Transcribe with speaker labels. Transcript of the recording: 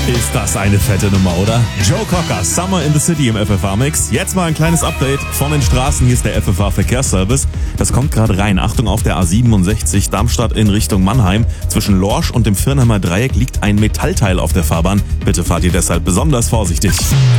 Speaker 1: Ist das eine fette Nummer, oder? Joe Cocker, Summer in the City im FFH-Mix. Jetzt mal ein kleines Update von den Straßen. Hier ist der FFH-Verkehrsservice. Das kommt gerade rein. Achtung, auf der A67 Darmstadt in Richtung Mannheim. Zwischen Lorsch und dem Firnheimer Dreieck liegt ein Metallteil auf der Fahrbahn. Bitte fahrt ihr deshalb besonders vorsichtig.